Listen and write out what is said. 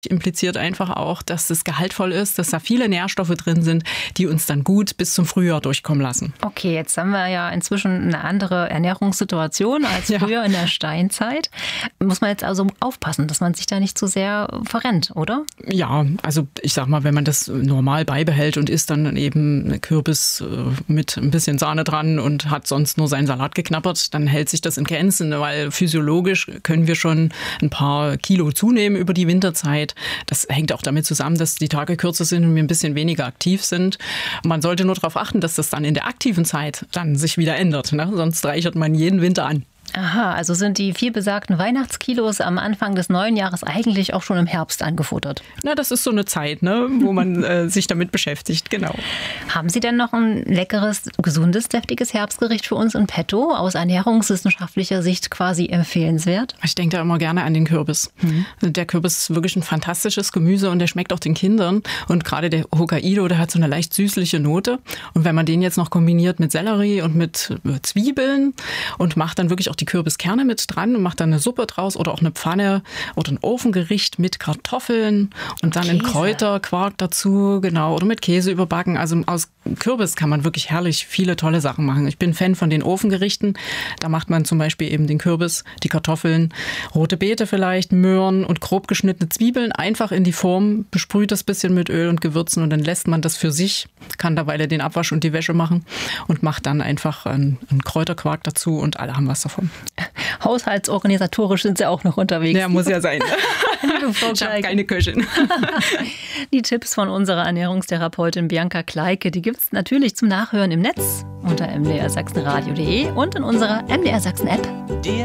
Impliziert einfach auch, dass es gehaltvoll ist, dass da viele Nährstoffe drin sind, die uns dann gut bis zum Frühjahr durchkommen lassen. Okay, jetzt haben wir ja inzwischen eine andere Ernährungssituation als früher in der Steinzeit. Muss man jetzt also aufpassen, dass man sich da nicht zu sehr verrennt, oder? Ja, also ich sag mal, wenn man das normal beibehält und isst dann eben Kürbis mit ein bisschen Sahne dran und hat sonst nur seinen Salat geknabbert, dann hält sich das in Grenzen, weil physiologisch können wir schon ein paar Kilo zunehmen über die Winterzeit. Das hängt auch damit zusammen, dass die Tage kürzer sind und wir ein bisschen weniger aktiv sind. Man sollte nur darauf achten, dass das dann in der aktiven Zeit dann sich wieder ändert, ne? Sonst reichert man jeden Winter an. Aha, also sind die vielbesagten Weihnachtskilos am Anfang des neuen Jahres eigentlich auch schon im Herbst angefuttert? Na, das ist so eine Zeit, ne, wo man sich damit beschäftigt, genau. Haben Sie denn noch ein leckeres, gesundes, deftiges Herbstgericht für uns in petto? Aus ernährungswissenschaftlicher Sicht quasi empfehlenswert? Ich denke da immer gerne an den Kürbis. Der Kürbis ist wirklich ein fantastisches Gemüse und der schmeckt auch den Kindern. Und gerade der Hokkaido, der hat so eine leicht süßliche Note. Und wenn man den jetzt noch kombiniert mit Sellerie und mit Zwiebeln und macht dann wirklich auch die Kürbiskerne mit dran und macht dann eine Suppe draus oder auch eine Pfanne oder ein Ofengericht mit Kartoffeln und dann einen Kräuterquark dazu, genau, oder mit Käse überbacken. Also aus Kürbis kann man wirklich herrlich viele tolle Sachen machen. Ich bin Fan von den Ofengerichten. Da macht man zum Beispiel eben den Kürbis, die Kartoffeln, rote Beete vielleicht, Möhren und grob geschnittene Zwiebeln einfach in die Form, besprüht das bisschen mit Öl und Gewürzen und dann lässt man das für sich, kann derweil den Abwasch und die Wäsche machen und macht dann einfach einen Kräuterquark dazu und alle haben was davon. Haushaltsorganisatorisch sind Sie auch noch unterwegs. Ja, muss ja sein. Ich habe keine Köchin. Die Tipps von unserer Ernährungstherapeutin Bianca Kleike, die gibt es natürlich zum Nachhören im Netz unter mdrsachsenradio.de und in unserer MDR Sachsen App.